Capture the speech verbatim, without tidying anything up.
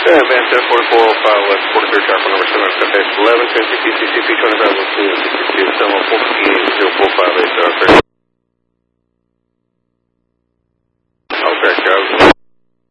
Advance ten forty-four oh five West forty-third Chopper number seven, contact eleven ten sixty C C P twenty-five oh two sixty-two seven four eight zero four five eight. Okay,